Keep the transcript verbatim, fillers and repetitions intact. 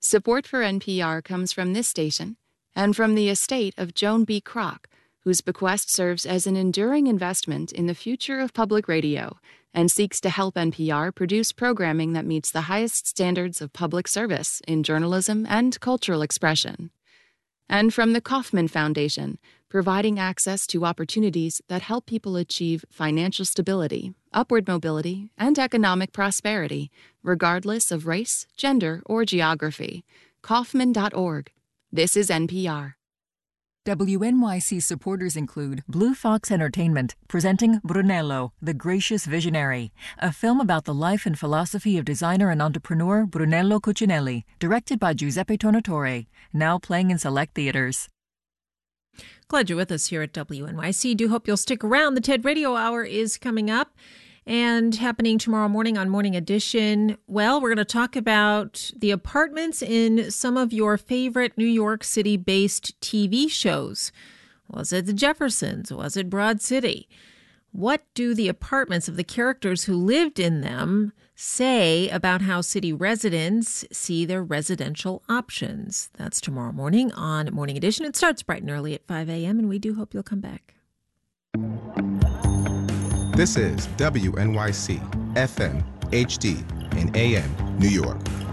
Support for N P R comes from this station and from the estate of Joan B. Kroc, whose bequest serves as an enduring investment in the future of public radio and seeks to help N P R produce programming that meets the highest standards of public service in journalism and cultural expression. And from the Kauffman Foundation, providing access to opportunities that help people achieve financial stability, upward mobility, and economic prosperity, regardless of race, gender, or geography. Kauffman dot org. This is N P R. W N Y C supporters include Blue Fox Entertainment, presenting Brunello, the Gracious Visionary, a film about the life and philosophy of designer and entrepreneur Brunello Cucinelli, directed by Giuseppe Tornatore, now playing in select theaters. Glad you're with us here at W N Y C. Do hope you'll stick around. The TED Radio Hour is coming up and happening tomorrow morning on Morning Edition. Well, we're going to talk about the apartments in some of your favorite New York City-based T V shows. Was it The Jeffersons? Was it Broad City? What do the apartments of the characters who lived in them say about how city residents see their residential options? That's tomorrow morning on Morning Edition. It starts bright and early at five a.m., and we do hope you'll come back. This is W N Y C, F M, H D, and A M, New York.